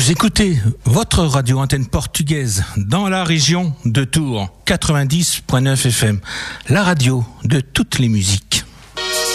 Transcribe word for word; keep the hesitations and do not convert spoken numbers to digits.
Vous écoutez votre radio antenne portugaise dans la région de Tours, quatre-vingt-dix virgule neuf F M, la radio de toutes les musiques.